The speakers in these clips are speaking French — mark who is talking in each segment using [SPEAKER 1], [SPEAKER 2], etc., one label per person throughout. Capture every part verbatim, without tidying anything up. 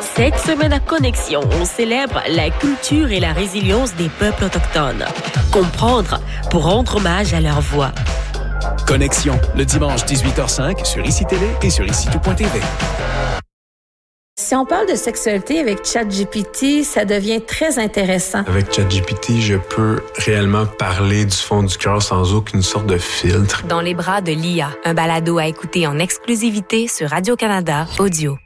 [SPEAKER 1] Cette semaine à Connexion, on célèbre la culture et la résilience des peuples autochtones. Comprendre pour rendre hommage à leur voix.
[SPEAKER 2] Connexion, le dimanche dix-huit heures cinq sur Ici Télé et sur ici tout point t v.
[SPEAKER 3] Si on parle de sexualité avec ChatGPT, ça devient très intéressant.
[SPEAKER 4] Avec ChatGPT, je peux réellement parler du fond du cœur sans aucune sorte de filtre.
[SPEAKER 5] Dans les bras de l'I A, un balado à écouter en exclusivité sur Radio-Canada Audio.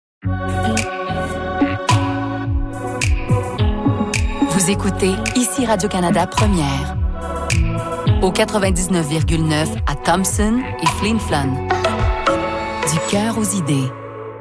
[SPEAKER 5] Vous écoutez Ici Radio-Canada Première. Au quatre-vingt-dix-neuf virgule neuf à Thompson et Flin Flon. Du cœur aux idées.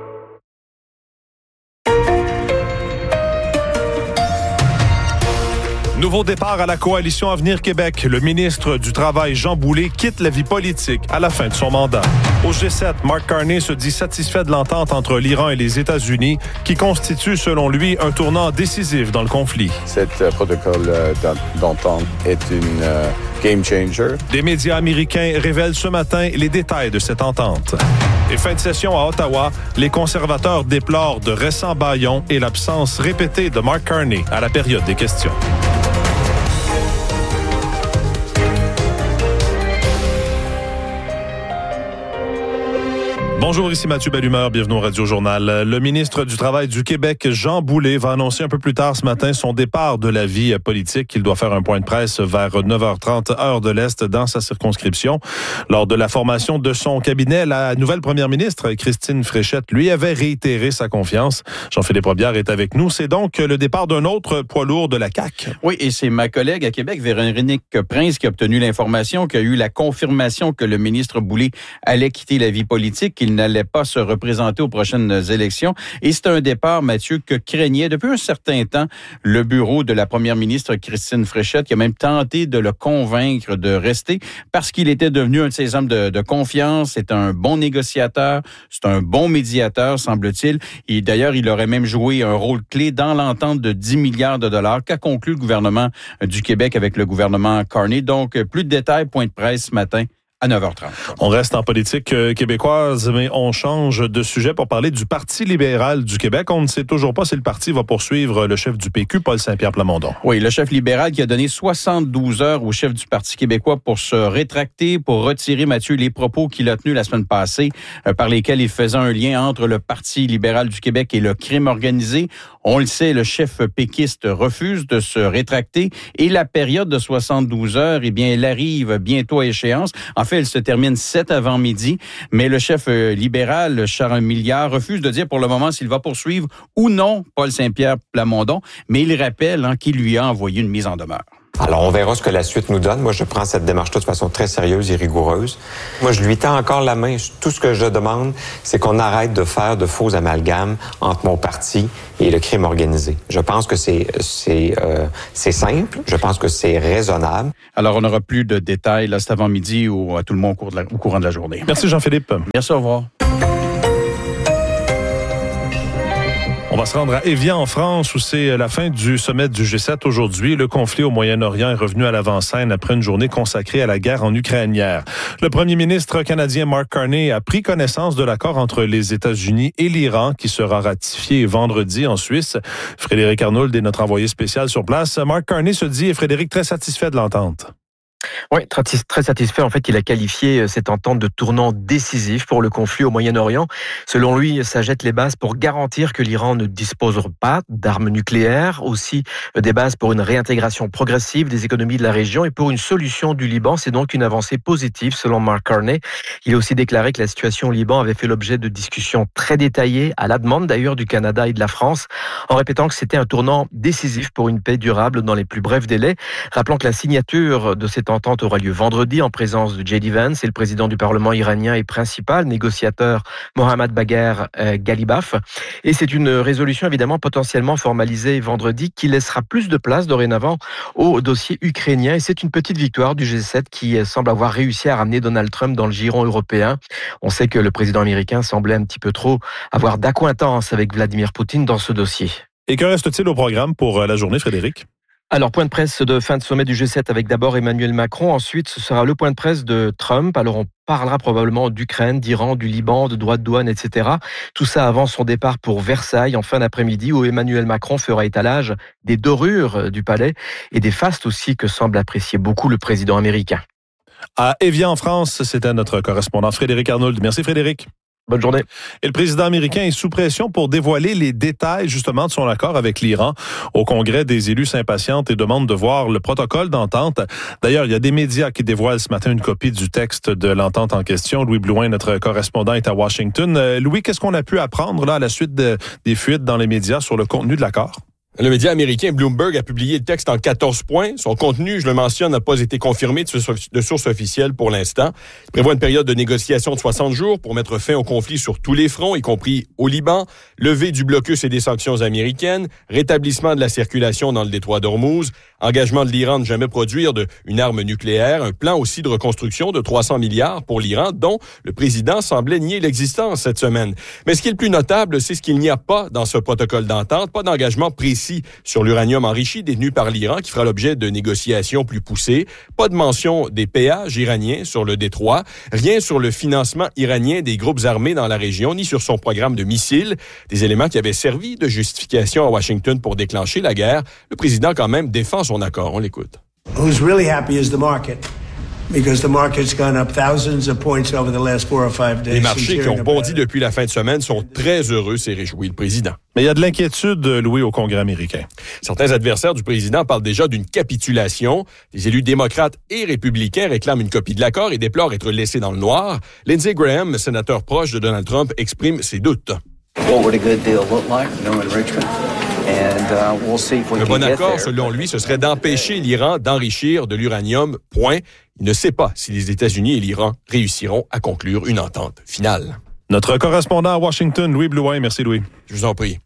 [SPEAKER 6] Nouveau départ à la coalition Avenir Québec. Le ministre du Travail, Jean Boulet, quitte la vie politique à la fin de son mandat. Au G sept, Mark Carney se dit satisfait de l'entente entre l'Iran et les États-Unis, qui constitue, selon lui, un tournant décisif dans le conflit.
[SPEAKER 7] Cet euh, protocole euh, d'entente est une euh, game changer.
[SPEAKER 6] Des médias américains révèlent ce matin les détails de cette entente. Et fin de session à Ottawa, les conservateurs déplorent de récents bâillons et l'absence répétée de Mark Carney à la période des questions. Bonjour, ici Mathieu Bellumeur, bienvenue au Radio Journal. Le ministre du Travail du Québec, Jean Boulet, va annoncer un peu plus tard ce matin son départ de la vie politique. Il doit faire un point de presse vers neuf heures trente, heure de l'Est, dans sa circonscription. Lors de la formation de son cabinet, la nouvelle première ministre, Christine Fréchette, lui avait réitéré sa confiance. Jean-Philippe Robillard est avec nous. C'est donc le départ d'un autre poids lourd de la C A Q.
[SPEAKER 8] Oui, et c'est ma collègue à Québec, Véronique Prince, qui a obtenu l'information, qui a eu la confirmation que le ministre Boulet allait quitter la vie politique, qu'il n'allait pas se représenter aux prochaines élections. Et c'est un départ, Mathieu, que craignait depuis un certain temps le bureau de la première ministre Christine Fréchette, qui a même tenté de le convaincre de rester parce qu'il était devenu un de ses hommes de, de confiance. C'est un bon négociateur, c'est un bon médiateur, semble-t-il. Et d'ailleurs, il aurait même joué un rôle clé dans l'entente de dix milliards de dollars qu'a conclu le gouvernement du Québec avec le gouvernement Carney. Donc, plus de détails, point de presse ce matin à neuf heures trente.
[SPEAKER 6] On reste en politique québécoise, mais on change de sujet pour parler du Parti libéral du Québec. On ne sait toujours pas si le parti va poursuivre le chef du P Q, Paul Saint-Pierre Plamondon.
[SPEAKER 8] Oui, le chef libéral qui a donné soixante-douze heures au chef du Parti québécois pour se rétracter, pour retirer, Mathieu, les propos qu'il a tenus la semaine passée, euh, par lesquels il faisait un lien entre le Parti libéral du Québec et le crime organisé. On le sait, le chef péquiste refuse de se rétracter et la période de soixante-douze heures, eh bien, elle arrive bientôt à échéance. En fait, elle se termine sept avant midi, mais le chef libéral, Charles Milliard, refuse de dire pour le moment s'il va poursuivre ou non Paul Saint-Pierre Plamondon, mais il rappelle hein, qu'il lui a envoyé une mise en demeure.
[SPEAKER 9] Alors, on verra ce que la suite nous donne. Moi, je prends cette démarche-là de façon très sérieuse et rigoureuse. Moi, je lui tends encore la main. Tout ce que je demande, c'est qu'on arrête de faire de faux amalgames entre mon parti et le crime organisé. Je pense que c'est c'est euh, c'est simple. Je pense que c'est raisonnable.
[SPEAKER 8] Alors, on n'aura plus de détails là, cet avant-midi ou à tout le monde au, cours de la, au courant de la journée.
[SPEAKER 6] Merci, Jean-Philippe.
[SPEAKER 8] Merci, au revoir.
[SPEAKER 6] On va se rendre à Évian, en France, où c'est la fin du sommet du G sept aujourd'hui. Le conflit au Moyen-Orient est revenu à l'avant-scène après une journée consacrée à la guerre en Ukraine hier. Le premier ministre canadien Mark Carney a pris connaissance de l'accord entre les États-Unis et l'Iran qui sera ratifié vendredi en Suisse. Frédéric Arnould est notre envoyé spécial sur place. Mark Carney se dit, et Frédéric, très satisfait de l'entente.
[SPEAKER 10] Oui, très, très satisfait. En fait, il a qualifié cette entente de tournant décisif pour le conflit au Moyen-Orient. Selon lui, ça jette les bases pour garantir que l'Iran ne disposera pas d'armes nucléaires, aussi des bases pour une réintégration progressive des économies de la région et pour une solution du Liban. C'est donc une avancée positive selon Mark Carney. Il a aussi déclaré que la situation au Liban avait fait l'objet de discussions très détaillées, à la demande d'ailleurs du Canada et de la France, en répétant que c'était un tournant décisif pour une paix durable dans les plus brefs délais. Rappelons que la signature de cette entente aura lieu vendredi en présence de J D Vance et le président du Parlement iranien et principal négociateur Mohammad Bagher Ghalibaf. Et c'est une résolution évidemment potentiellement formalisée vendredi qui laissera plus de place dorénavant au dossier ukrainien. Et c'est une petite victoire du G sept qui semble avoir réussi à ramener Donald Trump dans le giron européen. On sait que le président américain semblait un petit peu trop avoir d'accointance avec Vladimir Poutine dans ce dossier.
[SPEAKER 6] Et que reste-t-il au programme pour la journée, Frédéric?
[SPEAKER 10] Alors, point de presse de fin de sommet du G sept avec d'abord Emmanuel Macron. Ensuite, ce sera le point de presse de Trump. Alors, on parlera probablement d'Ukraine, d'Iran, du Liban, de droits de douane, et cetera. Tout ça avant son départ pour Versailles en fin d'après-midi où Emmanuel Macron fera étalage des dorures du palais et des fastes aussi que semble apprécier beaucoup le président américain.
[SPEAKER 6] À Évian, en France, c'était notre correspondant Frédéric Arnould. Merci Frédéric.
[SPEAKER 10] Bonne journée.
[SPEAKER 6] Et le président américain est sous pression pour dévoiler les détails justement de son accord avec l'Iran. Au Congrès, des élus s'impatientent et demandent de voir le protocole d'entente. D'ailleurs, il y a des médias qui dévoilent ce matin une copie du texte de l'entente en question. Louis Blouin, notre correspondant, est à Washington. Euh, Louis, qu'est-ce qu'on a pu apprendre là à la suite de, des fuites dans les médias sur le contenu de l'accord?
[SPEAKER 11] Le média américain Bloomberg a publié le texte en quatorze points. Son contenu, je le mentionne, n'a pas été confirmé de source officielle pour l'instant. Il prévoit une période de négociation de soixante jours pour mettre fin au conflit sur tous les fronts, y compris au Liban, levée du blocus et des sanctions américaines, rétablissement de la circulation dans le détroit d'Ormuz, engagement de l'Iran de jamais produire de, une arme nucléaire, un plan aussi de reconstruction de trois cents milliards pour l'Iran, dont le président semblait nier l'existence cette semaine. Mais ce qui est le plus notable, c'est ce qu'il n'y a pas dans ce protocole d'entente, pas d'engagement précis sur l'uranium enrichi détenu par l'Iran qui fera l'objet de négociations plus poussées. Pas de mention des péages iraniens sur le détroit. Rien sur le financement iranien des groupes armés dans la région, ni sur son programme de missiles. Des éléments qui avaient servi de justification à Washington pour déclencher la guerre. Le président quand même défend son accord. On l'écoute.
[SPEAKER 12] Who's really happy is the market. Because the market's gone up thousands of points over the last four or five days.
[SPEAKER 11] Les marchés qui ont bondi depuis la fin de semaine sont très heureux, s'est réjoui le président.
[SPEAKER 6] Mais il y a de l'inquiétude, Louis, au Congrès américain.
[SPEAKER 11] Certains adversaires du président parlent déjà d'une capitulation. Les élus démocrates et républicains réclament une copie de l'accord et déplorent être laissés dans le noir. Lindsey Graham, sénateur proche de Donald Trump, exprime ses doutes.
[SPEAKER 13] What would a good deal look like? No enrichment. And, uh, we'll see if we
[SPEAKER 11] Un
[SPEAKER 13] can
[SPEAKER 11] bon
[SPEAKER 13] get
[SPEAKER 11] accord,
[SPEAKER 13] there.
[SPEAKER 11] selon lui, ce serait d'empêcher l'Iran d'enrichir de l'uranium. Point. Il ne sait pas si les États-Unis et l'Iran réussiront à conclure une entente finale.
[SPEAKER 6] Notre correspondant à Washington, Louis Blouin. Merci, Louis.
[SPEAKER 11] Je vous en prie.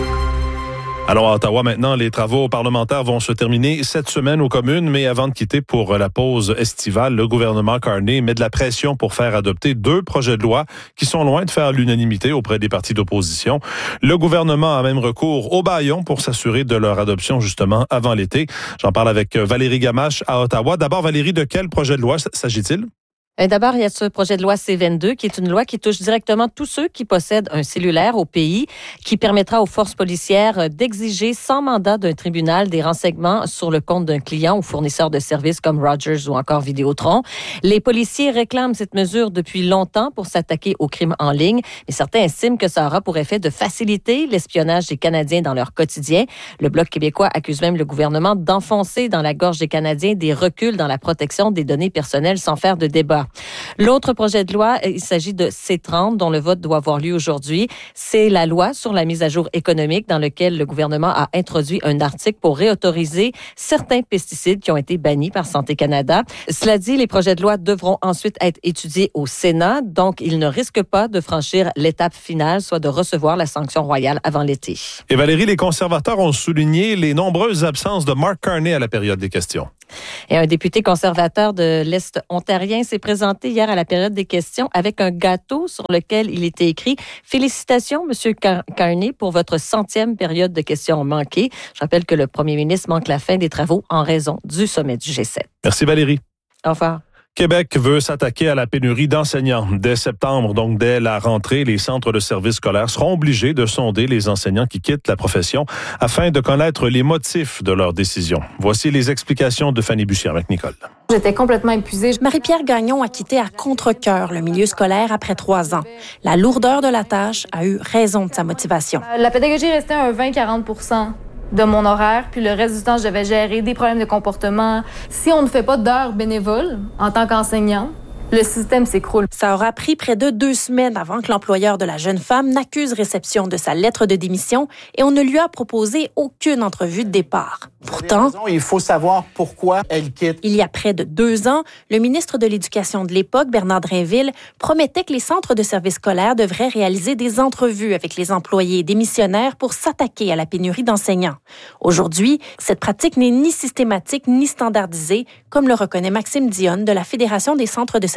[SPEAKER 6] Alors, à Ottawa, maintenant, les travaux parlementaires vont se terminer cette semaine aux communes, mais avant de quitter pour la pause estivale, le gouvernement Carney met de la pression pour faire adopter deux projets de loi qui sont loin de faire l'unanimité auprès des partis d'opposition. Le gouvernement a même recours au bâillon pour s'assurer de leur adoption, justement, avant l'été. J'en parle avec Valérie Gamache à Ottawa. D'abord, Valérie, de quel projet de loi s'agit-il?
[SPEAKER 14] D'abord, il y a ce projet de loi C vingt-deux, qui est une loi qui touche directement tous ceux qui possèdent un cellulaire au pays, qui permettra aux forces policières d'exiger sans mandat d'un tribunal des renseignements sur le compte d'un client ou fournisseur de services comme Rogers ou encore Vidéotron. Les policiers réclament cette mesure depuis longtemps pour s'attaquer aux crimes en ligne, mais certains estiment que ça aura pour effet de faciliter l'espionnage des Canadiens dans leur quotidien. Le Bloc québécois accuse même le gouvernement d'enfoncer dans la gorge des Canadiens des reculs dans la protection des données personnelles sans faire de débat. L'autre projet de loi, il s'agit de C trente, dont le vote doit avoir lieu aujourd'hui. C'est la loi sur la mise à jour économique dans lequel le gouvernement a introduit un article pour réautoriser certains pesticides qui ont été bannis par Santé Canada. Cela dit, les projets de loi devront ensuite être étudiés au Sénat, donc ils ne risquent pas de franchir l'étape finale, soit de recevoir la sanction royale avant l'été.
[SPEAKER 6] Et Valérie, les conservateurs ont souligné les nombreuses absences de Mark Carney à la période des questions.
[SPEAKER 14] Et un député conservateur de l'Est ontarien s'est présenté hier à la période des questions avec un gâteau sur lequel il était écrit « Félicitations, Monsieur Car- Carney, pour votre centième période de questions manquées ». Je rappelle que le premier ministre manque la fin des travaux en raison du sommet du G sept.
[SPEAKER 6] Merci Valérie.
[SPEAKER 14] Au revoir.
[SPEAKER 6] Québec veut s'attaquer à la pénurie d'enseignants. Dès septembre, donc dès la rentrée, les centres de services scolaires seront obligés de sonder les enseignants qui quittent la profession afin de connaître les motifs de leur décision. Voici les explications de Fanny Bussière avec Nicole.
[SPEAKER 15] J'étais complètement épuisée. Marie-Pierre Gagnon a quitté à contre-cœur le milieu scolaire après trois ans. La lourdeur de la tâche a eu raison de sa motivation.
[SPEAKER 16] La pédagogie restait à un vingt à quarante pour cent de mon horaire, puis le reste du temps, je devais gérer des problèmes de comportement. Si on ne fait pas d'heures bénévoles en tant qu'enseignant, le système s'écroule.
[SPEAKER 15] Ça aura pris près de deux semaines avant que l'employeur de la jeune femme n'accuse réception de sa lettre de démission et on ne lui a proposé aucune entrevue de départ. Pourtant,
[SPEAKER 17] il faut savoir pourquoi elle quitte.
[SPEAKER 15] Il y a près de deux ans, le ministre de l'Éducation de l'époque, Bernard Drinville, promettait que les centres de services scolaires devraient réaliser des entrevues avec les employés démissionnaires pour s'attaquer à la pénurie d'enseignants. Aujourd'hui, cette pratique n'est ni systématique ni standardisée, comme le reconnaît Maxime Dionne de la Fédération des centres de services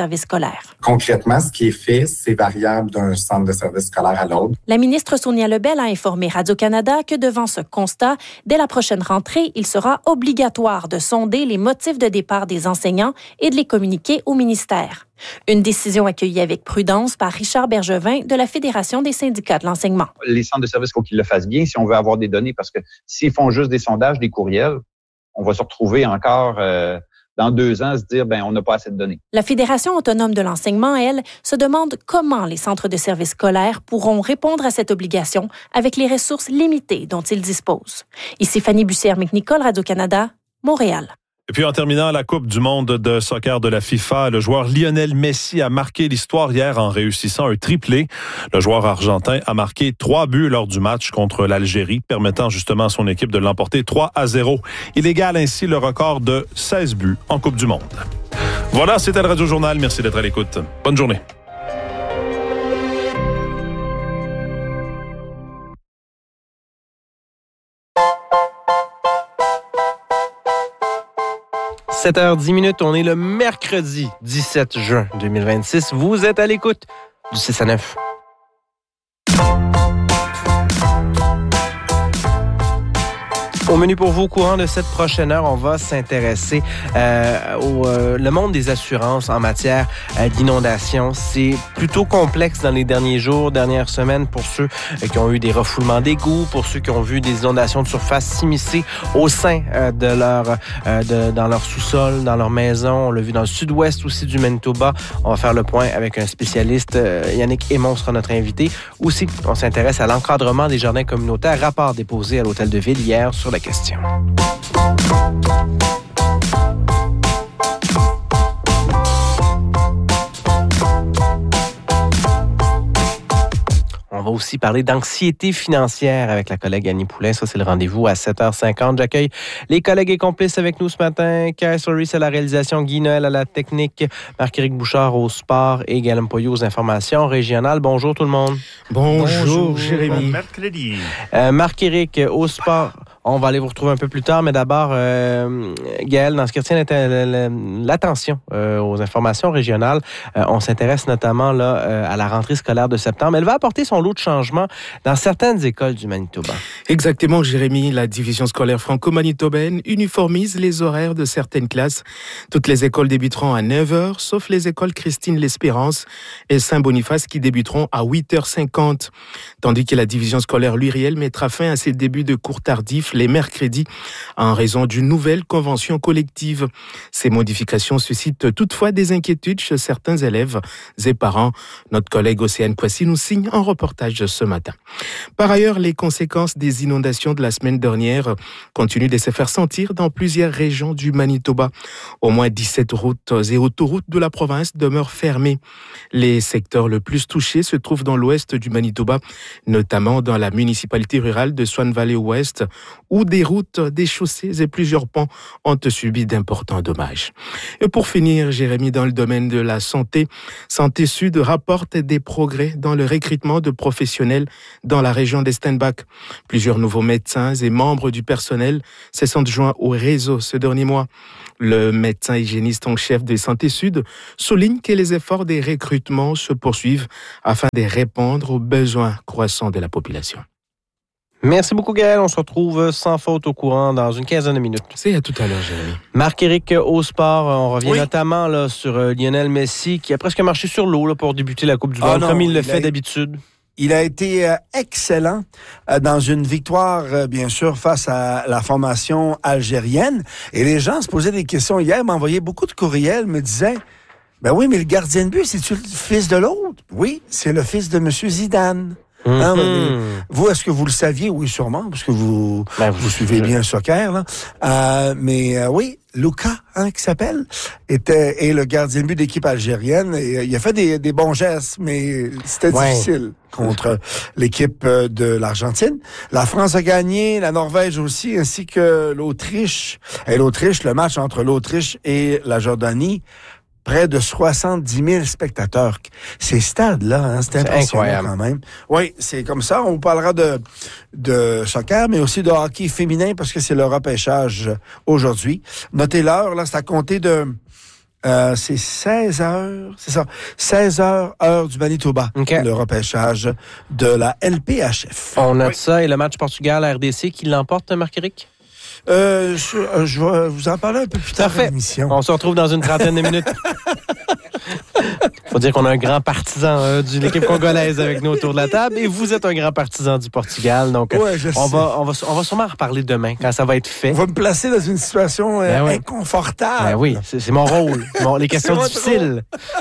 [SPEAKER 15] service scolaire.
[SPEAKER 17] Concrètement, ce qui est fait, c'est variable d'un centre de service scolaire à l'autre.
[SPEAKER 15] La ministre Sonia Lebel a informé Radio-Canada que devant ce constat, dès la prochaine rentrée, il sera obligatoire de sonder les motifs de départ des enseignants et de les communiquer au ministère. Une décision accueillie avec prudence par Richard Bergevin de la Fédération des syndicats de l'enseignement.
[SPEAKER 18] Les centres de services, il faut qu'ils le fassent bien si on veut avoir des données, parce que s'ils font juste des sondages, des courriels, on va se retrouver encore euh, dans deux ans à se dire, ben on n'a pas assez de données.
[SPEAKER 15] La Fédération autonome de l'enseignement, elle, se demande comment les centres de services scolaires pourront répondre à cette obligation avec les ressources limitées dont ils disposent. Ici Fanny Bussière-McNicol, Radio-Canada, Montréal.
[SPEAKER 6] Et puis en terminant la Coupe du monde de soccer de la FIFA, le joueur Lionel Messi a marqué l'histoire hier en réussissant un triplé. Le joueur argentin a marqué trois buts lors du match contre l'Algérie, permettant justement à son équipe de l'emporter trois à zéro. Il égale ainsi le record de seize buts en Coupe du monde. Voilà, c'était le Radio Journal. Merci d'être à l'écoute. Bonne journée.
[SPEAKER 10] sept heures dix minutes, on est le mercredi dix-sept juin deux mille vingt-six. Vous êtes à l'écoute du six à neuf. Au menu pour vous, au courant de cette prochaine heure, on va s'intéresser euh, au euh, le monde des assurances en matière euh, d'inondation. C'est plutôt complexe dans les derniers jours, dernières semaines pour ceux euh, qui ont eu des refoulements d'égouts, pour ceux qui ont vu des inondations de surface s'immiscer au sein euh, de leur euh, de, dans leur sous-sol, dans leur maison. On l'a vu dans le sud-ouest aussi du Manitoba. On va faire le point avec un spécialiste. Euh, Yannick Aymon sera notre invité. Aussi, on s'intéresse à l'encadrement des jardins communautaires. Rapport déposé à l'Hôtel de Ville hier sur la question. On va aussi parler d'anxiété financière avec la collègue Annie Poulain. Ça, c'est le rendez-vous à sept heures cinquante. J'accueille les collègues et complices avec nous ce matin. Kay Soris à la réalisation, Guy Noël à la technique, Marc-Éric Bouchard au sport et Guillaume Poyot aux informations régionales. Bonjour tout le monde.
[SPEAKER 19] Bonjour, Bonjour Jérémy. Bon
[SPEAKER 10] mercredi. Euh, Marc-Éric au sport. On va aller vous retrouver un peu plus tard, mais d'abord, euh, Gaël, dans ce qui retient l'attention euh, aux informations régionales, euh, on s'intéresse notamment là euh, à la rentrée scolaire de septembre. Elle va apporter son lot de changements dans certaines écoles du Manitoba.
[SPEAKER 19] Exactement, Jérémy. La division scolaire franco-manitobaine uniformise les horaires de certaines classes. Toutes les écoles débuteront à neuf heures, sauf les écoles Christine-l'Espérance et Saint-Boniface qui débuteront à huit heures cinquante. Tandis que la division scolaire Louis-Riel mettra fin à ses débuts de cours tardifs les mercredis en raison d'une nouvelle convention collective. Ces modifications suscitent toutefois des inquiétudes chez certains élèves et parents. Notre collègue Océane Kwasi nous signe un reportage de ce matin. Par ailleurs, les conséquences des inondations de la semaine dernière continuent de se faire sentir dans plusieurs régions du Manitoba. Au moins dix-sept routes et autoroutes de la province demeurent fermées. Les secteurs les plus touchés se trouvent dans l'ouest du Manitoba, notamment dans la municipalité rurale de Swan Valley-Ouest, où des routes, des chaussées et plusieurs ponts ont subi d'importants dommages. Et pour finir, Jérémy, dans le domaine de la santé, Santé Sud rapporte des progrès dans le recrutement de professionnels dans la région d'Estenbach. Plusieurs nouveaux médecins et membres du personnel se sont joints au réseau ce dernier mois. Le médecin hygiéniste en chef de Santé Sud souligne que les efforts des recrutements se poursuivent afin de répondre aux besoins croissants de la population.
[SPEAKER 10] Merci beaucoup, Gaël. On se retrouve sans faute au courant dans une quinzaine de minutes.
[SPEAKER 19] C'est à tout à l'heure, Jérémy.
[SPEAKER 10] Marc-Éric au sport. On revient
[SPEAKER 20] oui.
[SPEAKER 10] notamment là, sur euh, Lionel Messi qui a presque marché sur l'eau là, pour débuter la Coupe du Monde, ah non, comme il le fait a... d'habitude.
[SPEAKER 20] Il a été euh, excellent euh, dans une victoire, euh, bien sûr, face à la formation algérienne. Et les gens se posaient des questions hier, m'envoyaient beaucoup de courriels, me disaient « Ben oui, mais le gardien de but, c'est-tu le fils de l'autre? » Oui, c'est le fils de M. Zidane. Mm-hmm. Hein, mais, vous, est-ce que vous le saviez? Oui, sûrement, parce que vous, ben, vous, vous suivez bien le soccer. Là. Euh, mais euh, oui, Luka, hein, qui s'appelle, était est le gardien de but d'équipe algérienne. Et, euh, il a fait des, des bons gestes, mais c'était ouais. difficile contre l'équipe de l'Argentine. La France a gagné, la Norvège aussi, ainsi que l'Autriche. Et l'Autriche, le match entre l'Autriche et la Jordanie, près de soixante-dix mille spectateurs. Ces stades-là, hein, c'est, c'est impressionnant quand même. Oui, c'est comme ça. On vous parlera de, de soccer, mais aussi de hockey féminin parce que c'est le repêchage aujourd'hui. Notez l'heure, là, c'est à compter de Euh, c'est seize heures, c'est ça, seize heures, heure du Manitoba, okay. Le repêchage de la L P H F.
[SPEAKER 2] On note
[SPEAKER 20] oui.
[SPEAKER 2] ça et le match Portugal-R D C qui l'emporte, Marc-Éric?
[SPEAKER 20] Euh, je, je vais vous en parler un peu plus tard
[SPEAKER 2] Parfait.
[SPEAKER 20] à l'émission.
[SPEAKER 2] On se retrouve dans une trentaine de minutes. Faut dire qu'on a un grand partisan euh, de l'équipe congolaise avec nous autour de la table et vous êtes un grand partisan du Portugal. Donc,
[SPEAKER 20] ouais, je
[SPEAKER 2] on,
[SPEAKER 20] sais.
[SPEAKER 2] va, on, va, on va sûrement en reparler demain quand ça va être fait.
[SPEAKER 20] On va me placer dans une situation euh, ben oui. inconfortable.
[SPEAKER 2] Ben oui, c'est, c'est mon rôle. Bon, les questions difficiles.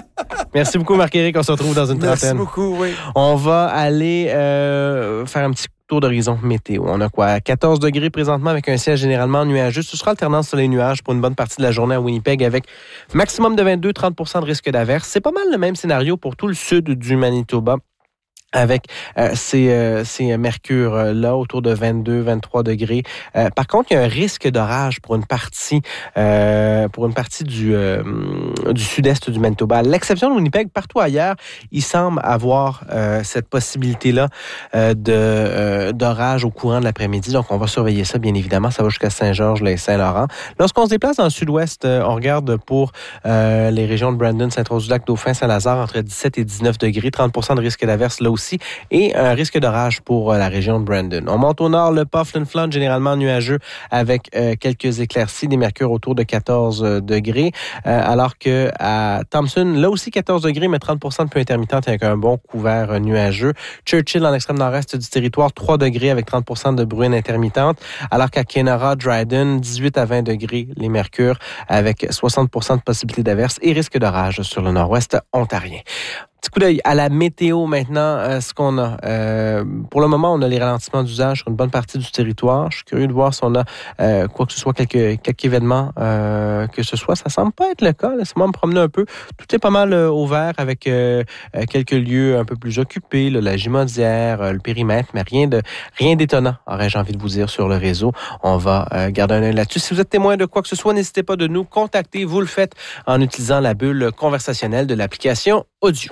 [SPEAKER 2] Merci beaucoup, Marc-Éric. On se retrouve dans une trentaine.
[SPEAKER 20] Merci beaucoup, oui.
[SPEAKER 2] On va aller euh, faire un petit tour d'horizon météo. On a quoi? quatorze degrés présentement avec un ciel généralement nuageux. Ce sera alternance sur les nuages pour une bonne partie de la journée à Winnipeg avec maximum de vingt-deux à trente pour cent de risque d'averse. C'est pas mal le même scénario pour tout le sud du Manitoba. Avec euh, ces, euh, ces mercures-là euh, autour de vingt-deux à vingt-trois degrés. Euh, par contre, il y a un risque d'orage pour une partie euh, pour une partie du, euh, du sud-est du Manitoba. À l'exception de Winnipeg, partout ailleurs, il semble avoir euh, cette possibilité-là euh, de, euh, d'orage au courant de l'après-midi. Donc, on va surveiller ça, bien évidemment. Ça va jusqu'à Saint-Georges et Saint-Laurent. Lorsqu'on se déplace dans le sud-ouest, euh, on regarde pour euh, les régions de Brandon, Saint-Rose-du-Lac, Dauphin, Saint-Lazare, entre dix-sept et dix-neuf degrés, trente pour cent de risque d'averse là aussi. Et un risque d'orage pour la région de Brandon. On monte au nord, le pas Flin-Flon, généralement nuageux avec euh, quelques éclaircies, des mercures autour de quatorze degrés, euh, alors que à Thompson, là aussi quatorze degrés, mais trente pour cent de pluie intermittente avec un bon couvert nuageux. Churchill, dans l'extrême nord-est du territoire, trois degrés avec trente pour cent de bruine intermittente, alors qu'à Kenora, Dryden, dix-huit à vingt degrés, les mercures avec soixante pour cent de possibilité d'averse et risque d'orage sur le nord-ouest ontarien. Petit coup d'œil à la météo maintenant, euh, ce qu'on a. Euh, pour le moment, on a les ralentissements d'usage sur une bonne partie du territoire. Je suis curieux de voir si on a euh, quoi que ce soit, quelques, quelques événements euh, que ce soit. Ça semble pas être le cas. Laissez-moi me promener un peu. Tout est pas mal euh, ouvert avec euh, quelques lieux un peu plus occupés, là, la Gimaudière, euh, le périmètre, mais rien de rien d'étonnant, aurais-je envie de vous dire, sur le réseau. On va euh, garder un œil là-dessus. Si vous êtes témoin de quoi que ce soit, n'hésitez pas de nous contacter. Vous le faites en utilisant la bulle conversationnelle de l'application audio.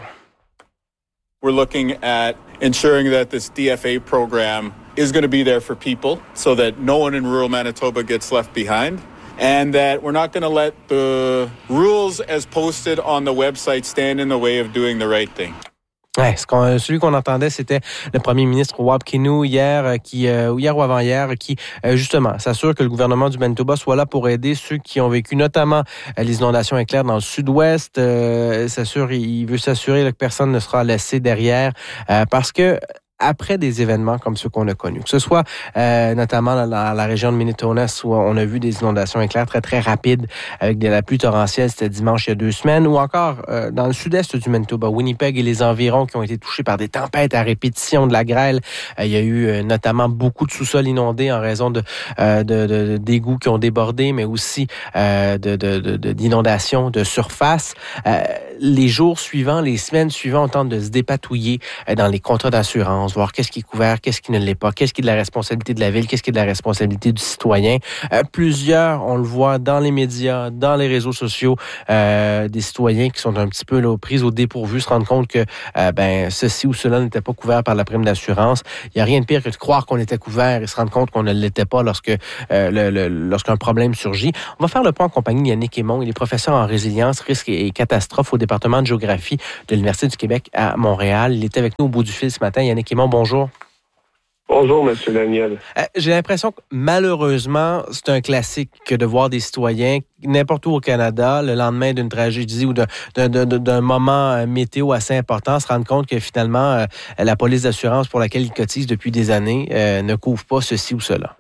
[SPEAKER 21] We're looking at ensuring that this D F A program is going to be there for people so that no one in rural Manitoba gets left behind and that we're not going to let the rules as posted on the website stand in the way of doing the right thing.
[SPEAKER 2] Ouais, ce qu'on, celui qu'on entendait, c'était le premier ministre Wab Kinew hier, qui euh, hier ou avant-hier, qui euh, justement s'assure que le gouvernement du Manitoba soit là pour aider ceux qui ont vécu notamment euh, les inondations éclair dans le sud-ouest. Euh, s'assure, il veut s'assurer là, que personne ne sera laissé derrière euh, parce que après des événements comme ceux qu'on a connus, que ce soit euh, notamment dans la, la région de Minnetonka où on a vu des inondations éclairs très, très rapides avec de la pluie torrentielle, c'était dimanche il y a deux semaines, ou encore euh, dans le sud-est du Manitoba, Winnipeg et les environs qui ont été touchés par des tempêtes à répétition, de la grêle. Euh, il y a eu euh, notamment beaucoup de sous-sols inondés en raison de, euh, de, de, de d'égouts qui ont débordé, mais aussi euh, de, de, de, de, d'inondations de surface. Euh, les jours suivants, les semaines suivantes, on tente de se dépatouiller euh, dans les contrats d'assurance, voir qu'est-ce qui est couvert, qu'est-ce qui ne l'est pas, qu'est-ce qui est de la responsabilité de la ville, qu'est-ce qui est de la responsabilité du citoyen. Euh, plusieurs, on le voit dans les médias, dans les réseaux sociaux, euh, des citoyens qui sont un petit peu là, pris au dépourvu, se rendent compte que euh, ben ceci ou cela n'était pas couvert par la prime d'assurance. Il n'y a rien de pire que de croire qu'on était couvert et se rendre compte qu'on ne l'était pas lorsque euh, le, le, lorsqu'un problème surgit. On va faire le point en compagnie de Yannick Aymon. Il est professeur en résilience, risque et catastrophe au département de géographie de l'Université du Québec à Montréal. Il était avec nous au bout du fil ce matin. Yannick Aymon, bonjour.
[SPEAKER 22] Bonjour, M. Daniel.
[SPEAKER 2] Euh, j'ai l'impression que, malheureusement, c'est un classique que de voir des citoyens, n'importe où au Canada, le lendemain d'une tragédie ou d'un, d'un, d'un, d'un moment météo assez important, se rendre compte que, finalement, euh, la police d'assurance pour laquelle ils cotisent depuis des années euh, ne couvre pas ceci ou cela.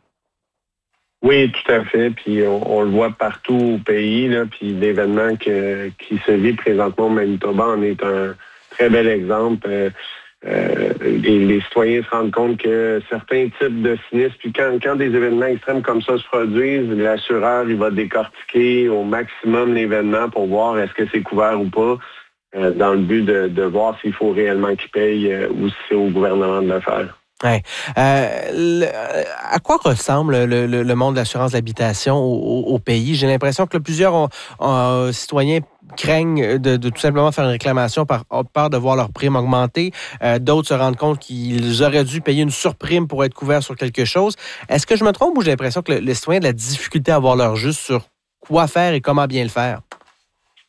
[SPEAKER 22] Oui, tout à fait. Puis on, on le voit partout au pays, là, puis l'événement que, qui se vit présentement au Manitoba en est un très bel exemple. Euh, Euh, les, les citoyens se rendent compte que certains types de sinistres, puis quand, quand des événements extrêmes comme ça se produisent, l'assureur il va décortiquer au maximum l'événement pour voir est-ce que c'est couvert ou pas, euh, dans le but de, de voir s'il faut réellement qu'il paye euh, ou si c'est au gouvernement de le faire.
[SPEAKER 2] Ouais. Euh, le, à quoi ressemble le, le, le monde de l'assurance d'habitation au, au, au pays? J'ai l'impression que là, plusieurs ont, ont, citoyens craignent de, de tout simplement faire une réclamation par peur de voir leur prime augmenter. Euh, d'autres se rendent compte qu'ils auraient dû payer une surprime pour être couverts sur quelque chose. Est-ce que je me trompe ou j'ai l'impression que le, les citoyens ont de la difficulté à avoir leur juste sur quoi faire et comment bien le faire?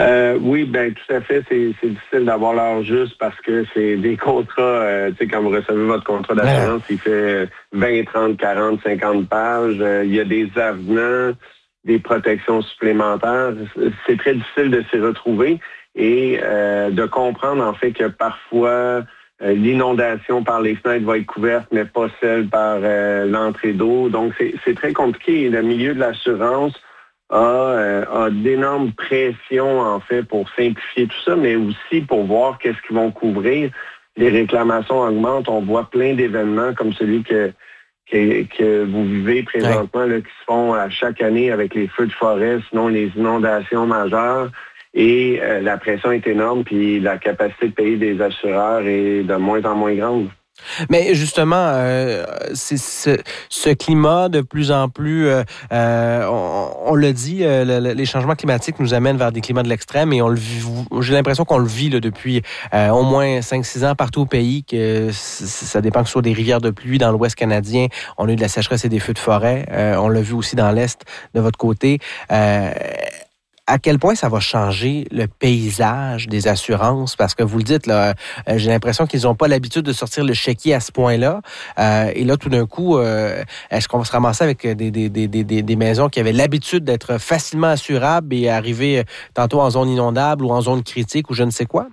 [SPEAKER 22] Euh, oui, ben tout à fait. C'est, c'est difficile d'avoir l'heure juste parce que c'est des contrats. Euh, tu sais, quand vous recevez votre contrat d'assurance, il fait vingt, trente, quarante, cinquante pages. Euh, il y a des avenants, des protections supplémentaires. C'est très difficile de s'y retrouver et euh, de comprendre en fait que parfois euh, l'inondation par les fenêtres va être couverte, mais pas celle par euh, l'entrée d'eau. Donc c'est, c'est très compliqué. Et le milieu de l'assurance a, euh, a d'énormes pressions, en fait, pour simplifier tout ça, mais aussi pour voir qu'est-ce qu'ils vont couvrir. Les réclamations augmentent. On voit plein d'événements comme celui que, que, que vous vivez présentement, là, qui se font à chaque année avec les feux de forêt, sinon les inondations majeures. Et euh, la pression est énorme, puis la capacité de payer des assureurs est de moins en moins grande.
[SPEAKER 2] Mais justement, euh, c'est ce, ce climat de plus en plus, euh, euh, on, on le dit, euh, le, les changements climatiques nous amènent vers des climats de l'extrême et on le vit, j'ai l'impression qu'on le vit là, depuis euh, au moins cinq six ans partout au pays, que ça dépend que ce soit des rivières de pluie dans l'Ouest canadien, on a eu de la sécheresse et des feux de forêt, euh, on l'a vu aussi dans l'Est de votre côté. Euh, À quel point ça va changer le paysage des assurances? Parce que vous le dites, là, euh, j'ai l'impression qu'ils n'ont pas l'habitude de sortir le chéquier à ce point-là. Euh, et là, tout d'un coup, euh, est-ce qu'on va se ramasser avec des, des, des, des, des maisons qui avaient l'habitude d'être facilement assurables et arriver tantôt en zone inondable ou en zone critique ou je ne sais quoi?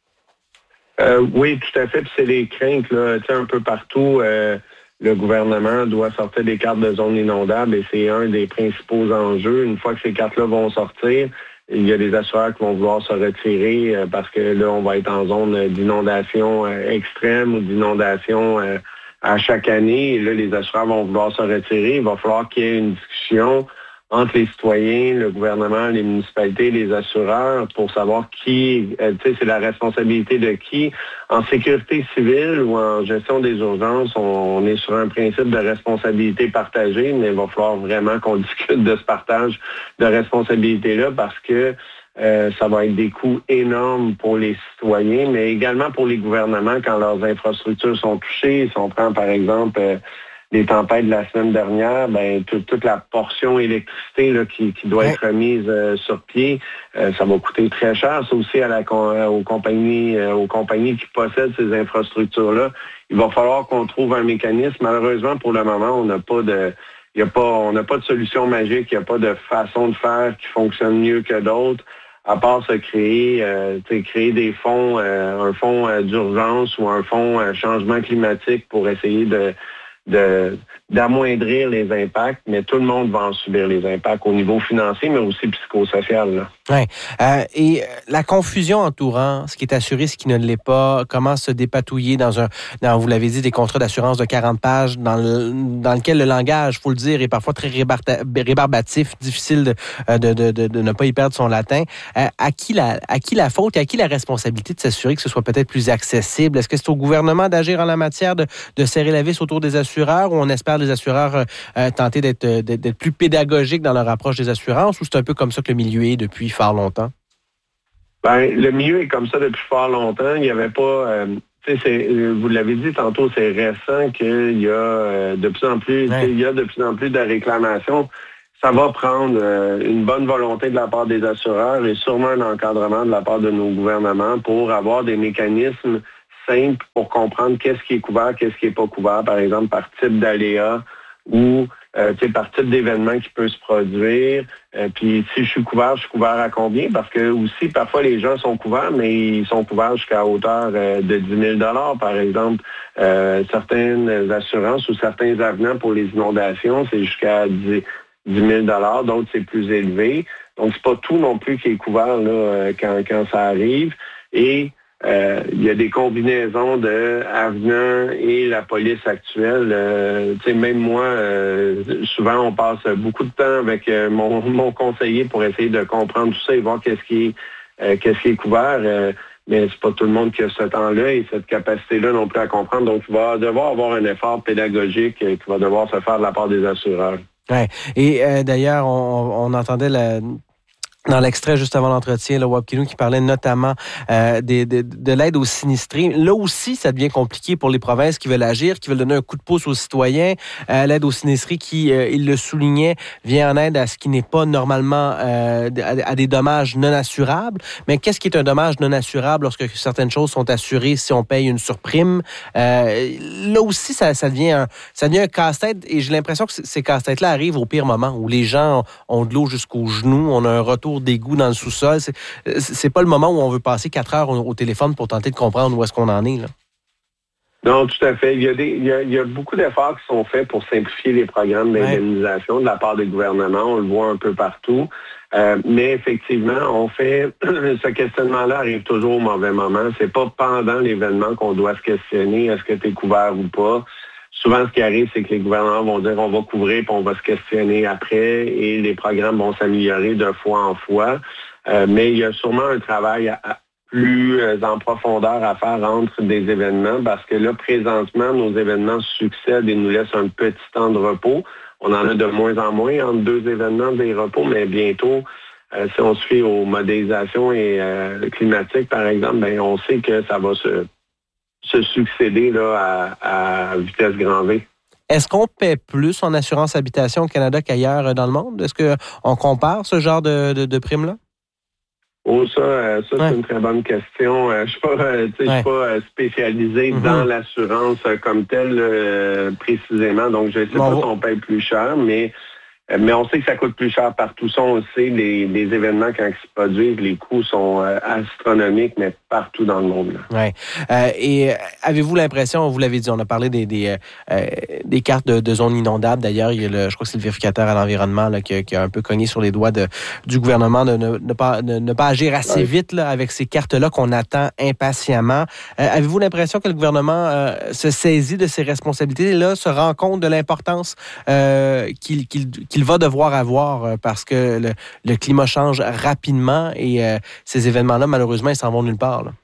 [SPEAKER 22] Euh, oui, tout à fait. Puis c'est les craintes, là, tu sais, un peu partout. Euh, le gouvernement doit sortir des cartes de zone inondable et c'est un des principaux enjeux. Une fois que ces cartes-là vont sortir, il y a des assureurs qui vont vouloir se retirer euh, parce que là, on va être en zone d'inondation euh, extrême ou d'inondation euh, à chaque année. Et là, les assureurs vont vouloir se retirer. Il va falloir qu'il y ait une discussion entre les citoyens, le gouvernement, les municipalités, les assureurs, pour savoir qui, euh, tu sais, c'est la responsabilité de qui. En sécurité civile ou en gestion des urgences, on, on est sur un principe de responsabilité partagée, mais il va falloir vraiment qu'on discute de ce partage de responsabilité-là parce que euh, ça va être des coûts énormes pour les citoyens, mais également pour les gouvernements quand leurs infrastructures sont touchées. Si on prend, par exemple, euh, les tempêtes de la semaine dernière, ben toute, toute la portion électricité là, qui, qui doit être remise euh, sur pied, euh, ça va coûter très cher. Ça aussi à la, aux compagnies, euh, aux compagnies qui possèdent ces infrastructures-là. Il va falloir qu'on trouve un mécanisme. Malheureusement, pour le moment, on n'a pas de, il y a pas, on n'a pas de solution magique. Il n'y a pas de façon de faire qui fonctionne mieux que d'autres. À part se créer, euh, créer des fonds, euh, un fonds euh, d'urgence ou un fonds euh, changement climatique pour essayer de De, d'amoindrir les impacts, mais tout le monde va en subir les impacts au niveau financier, mais aussi psychosocial.
[SPEAKER 2] Oui. Euh, et la confusion entourant ce qui est assuré, ce qui ne l'est pas, comment se dépatouiller dans un, dans, vous l'avez dit, des contrats d'assurance de quarante pages, dans, le, dans lequel le langage, il faut le dire, est parfois très rébarta, rébarbatif, difficile de, de, de, de, de ne pas y perdre son latin. Euh, à, qui la, à qui la faute et à qui la responsabilité de s'assurer que ce soit peut-être plus accessible? Est-ce que c'est au gouvernement d'agir en la matière, de, de serrer la vis autour des assureurs, ou on espère les assureurs euh, tenter d'être, d'être, d'être plus pédagogiques dans leur approche des assurances, ou c'est un peu comme ça que le milieu est depuis fort longtemps?
[SPEAKER 22] Ben, le milieu est comme ça depuis fort longtemps. Il n'y avait pas... Euh, tu sais, c'est, vous l'avez dit tantôt, c'est récent qu'il y a euh, de plus en plus, ouais. il y a de plus en plus de réclamations. Ça va prendre euh, une bonne volonté de la part des assureurs et sûrement un encadrement de la part de nos gouvernements pour avoir des mécanismes simples pour comprendre qu'est-ce qui est couvert, qu'est-ce qui n'est pas couvert, par exemple par type d'aléa ou euh, par type d'événement qui peut se produire. Euh, puis si je suis couvert, je suis couvert à combien? Parce que aussi, parfois, les gens sont couverts, mais ils sont couverts jusqu'à hauteur euh, de dix mille dollars, par exemple. Euh, certaines assurances ou certains avenants pour les inondations, c'est jusqu'à dix mille dollars, d'autres, c'est plus élevé. Donc, c'est pas tout non plus qui est couvert là, quand, quand ça arrive. Et Euh, il y a des combinaisons de avenants et la police actuelle. Euh, tu sais, même moi, euh, souvent, on passe beaucoup de temps avec euh, mon, mon conseiller pour essayer de comprendre tout ça et voir qu'est-ce qui est, euh, qu'est-ce qui est couvert. Euh, mais c'est pas tout le monde qui a ce temps-là et cette capacité-là non plus à comprendre. Donc, il va devoir avoir un effort pédagogique euh, qui va devoir se faire de la part des assureurs.
[SPEAKER 2] Ouais. Et euh, d'ailleurs, on, on entendait la... Dans l'extrait juste avant l'entretien, le Wab Kinew qui parlait notamment euh, des, de, de l'aide aux sinistrés. Là aussi, ça devient compliqué pour les provinces qui veulent agir, qui veulent donner un coup de pouce aux citoyens. Euh, l'aide aux sinistrés qui, euh, il le soulignait, vient en aide à ce qui n'est pas normalement euh, à, à des dommages non assurables. Mais qu'est-ce qui est un dommage non assurable lorsque certaines choses sont assurées si on paye une surprime? Euh, là aussi, ça, ça devient un, ça devient un casse-tête et j'ai l'impression que ces casse-têtes-là arrivent au pire moment où les gens ont de l'eau jusqu'aux genoux, on a un retour d'égout dans le sous-sol. C'est, c'est pas le moment où on veut passer quatre heures au, au téléphone pour tenter de comprendre où est-ce qu'on en est, là.
[SPEAKER 22] Non, tout à fait. Il y a, des, il y a, il y a beaucoup d'efforts qui sont faits pour simplifier les programmes d'indemnisation ouais. de la part des gouvernements. On le voit un peu partout. Euh, mais effectivement, on fait ce questionnement-là arrive toujours au mauvais moment. C'est pas pendant l'événement qu'on doit se questionner est-ce que tu es couvert ou pas. Souvent, ce qui arrive, c'est que les gouvernements vont dire on va couvrir puis on va se questionner après et les programmes vont s'améliorer de fois en fois. Euh, mais il y a sûrement un travail à, à plus euh, en profondeur à faire entre des événements parce que là, présentement, nos événements succèdent et nous laissent un petit temps de repos. On en a de moins en moins entre deux événements des repos, mais bientôt, euh, si on se fie aux modélisations et euh, climatiques, par exemple, ben on sait que ça va se se succéder là, à, à vitesse grand V.
[SPEAKER 2] Est-ce qu'on paie plus en assurance habitation au Canada qu'ailleurs dans le monde? Est-ce qu'on compare ce genre de, de, de primes-là?
[SPEAKER 22] Oh, ça, euh, ça ouais. c'est une très bonne question. Euh, je ne suis pas, euh, ouais. suis pas spécialisé mm-hmm. dans l'assurance euh, comme telle euh, précisément. Donc, je ne sais bon, pas si on paye plus cher, mais Mais on sait que ça coûte plus cher partout. Ça, on le sait, les, les événements, quand ils se produisent, les coûts sont euh, astronomiques, mais partout dans le monde.
[SPEAKER 2] Oui. Euh, et avez-vous l'impression, vous l'avez dit, on a parlé des, des, euh, des cartes de, de zones inondables. D'ailleurs, il y a le, je crois que c'est le vérificateur à l'environnement là, qui, qui a un peu cogné sur les doigts de, du gouvernement de ne, ne, pas, de ne pas agir assez ouais. vite là, avec ces cartes-là qu'on attend impatiemment. Euh, avez-vous l'impression que le gouvernement euh, se saisit de ses responsabilités, là, se rend compte de l'importance euh, qu'il, qu'il, qu'il va devoir avoir parce que le, le climat change rapidement et euh, ces événements-là, malheureusement, ils s'en vont nulle part. Là.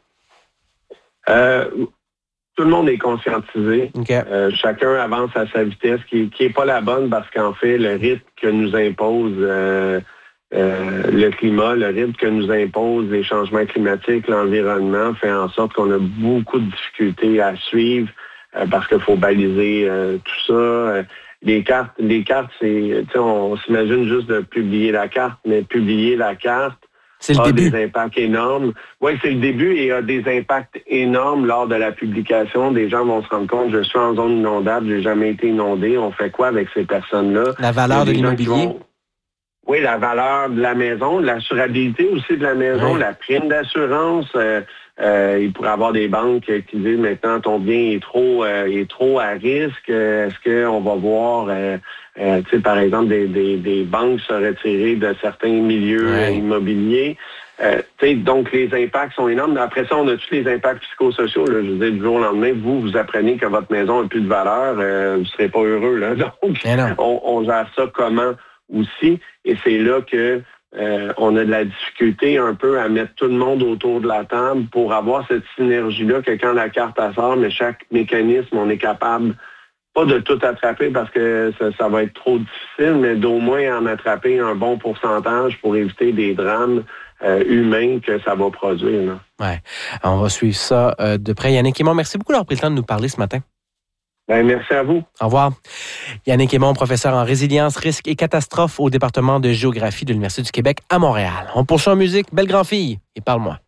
[SPEAKER 22] Euh, tout le monde est conscientisé.
[SPEAKER 2] Okay.
[SPEAKER 22] Euh, chacun avance à sa vitesse, qui n'est pas la bonne parce qu'en fait, le rythme que nous impose euh, euh, le climat, le rythme que nous impose les changements climatiques, l'environnement, fait en sorte qu'on a beaucoup de difficultés à suivre euh, parce qu'il faut baliser euh, tout ça. Euh, Les cartes, les cartes, c'est, tu sais, on s'imagine juste de publier la carte, mais publier la carte
[SPEAKER 2] c'est
[SPEAKER 22] a
[SPEAKER 2] le début.
[SPEAKER 22] des impacts énormes. Oui, c'est le début et a des impacts énormes lors de la publication. Des gens vont se rendre compte, je suis en zone inondable, j'ai jamais été inondé. On fait quoi avec ces personnes-là?
[SPEAKER 2] La valeur de l'immobilier?
[SPEAKER 22] Vont... Oui, la valeur de la maison, l'assurabilité aussi de la maison, oui. La prime d'assurance. Euh, Euh, il pourrait y avoir des banques qui disent maintenant ton bien est trop euh, est trop à risque. Euh, est-ce qu'on va voir, euh, euh, tu sais, par exemple, des, des, des banques se retirer de certains milieux ouais. euh, immobiliers? Euh, tu sais, donc les impacts sont énormes. Après ça, on a tous les impacts psychosociaux. Là. Je veux dire, du jour au lendemain, vous, vous apprenez que votre maison n'a plus de valeur, euh, vous ne serez pas heureux. Là. Donc, on, on gère ça comment aussi? Et c'est là que Euh, on a de la difficulté un peu à mettre tout le monde autour de la table pour avoir cette synergie-là que quand la carte sort, mais chaque mécanisme, on est capable, pas de tout attraper parce que ça, ça va être trop difficile, mais d'au moins en attraper un bon pourcentage pour éviter des drames euh, humains que ça va produire.
[SPEAKER 2] Oui, on va suivre ça euh, de près. Yannick Aymon, merci beaucoup d'avoir pris le temps de nous parler ce matin.
[SPEAKER 22] Ben, merci à vous.
[SPEAKER 2] Au revoir. Yannick Aymon, professeur en résilience, risque et catastrophe au département de géographie de l'Université du Québec à Montréal. On poursuit en musique. Belle grand-fille et parle-moi.